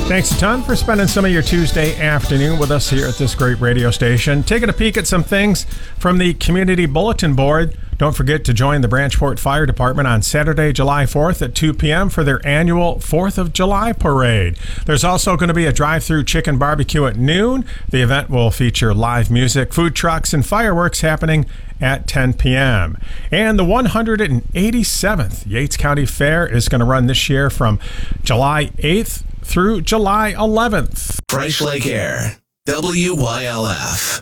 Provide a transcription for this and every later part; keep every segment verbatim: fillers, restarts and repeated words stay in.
Thanks a ton for spending some of your Tuesday afternoon with us here at this great radio station. Taking a peek at some things from the Community Bulletin Board. Don't forget to join the Branchport Fire Department on Saturday, July fourth at two p.m. for their annual fourth of July parade. There's also going to be a drive-through chicken barbecue at noon. The event will feature live music, food trucks, and fireworks happening at ten p.m. And the one hundred eighty-seventh Yates County Fair is going to run this year from July eighth through July eleventh. Price Lake Air, W Y L F.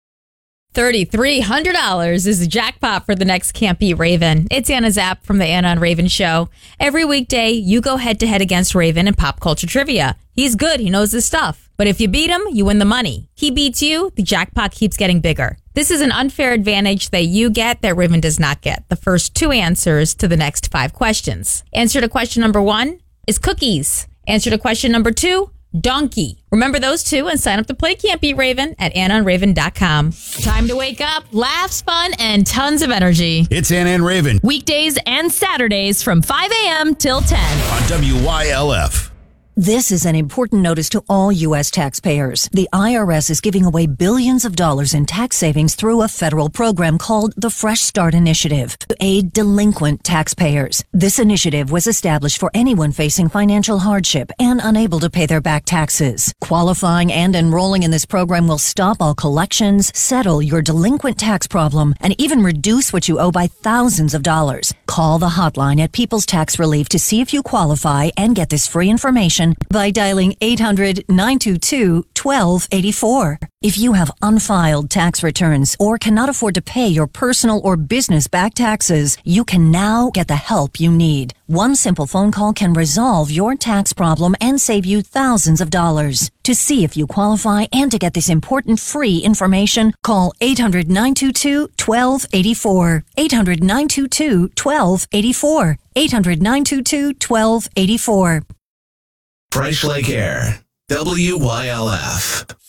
three thousand three hundred dollars is the jackpot for the next Can't Beat Raven. It's Anna Zapp from the Anna and Raven Show. Every weekday, you go head-to-head against Raven in pop culture trivia. He's good. He knows his stuff. But if you beat him, you win the money. He beats you, the jackpot keeps getting bigger. This is an unfair advantage that you get that Raven does not get. The first two answers to the next five questions. Answer to question number one is cookies. Answer to question number two, donkey. Remember those two and sign up to play Can't Beat Raven at anna and raven dot com. Time to wake up, laughs, fun, and tons of energy. It's Anna and Raven. Weekdays and Saturdays from five a.m. till ten. On W Y L F. This is an important notice to all U S taxpayers. The I R S is giving away billions of dollars in tax savings through a federal program called the Fresh Start Initiative to aid delinquent taxpayers. This initiative was established for anyone facing financial hardship and unable to pay their back taxes. Qualifying and enrolling in this program will stop all collections, settle your delinquent tax problem, and even reduce what you owe by thousands of dollars. Call the hotline at People's Tax Relief to see if you qualify and get this free information by dialing eight hundred, nine two two, one two eight four. If you have unfiled tax returns or cannot afford to pay your personal or business back taxes, you can now get the help you need. One simple phone call can resolve your tax problem and save you thousands of dollars. To see if you qualify and to get this important free information, call eight hundred, nine two two, one two eight four. eight hundred, nine two two, one two eight four. eight hundred, nine two two, one two eight four. Price Lake Air, W Y L F.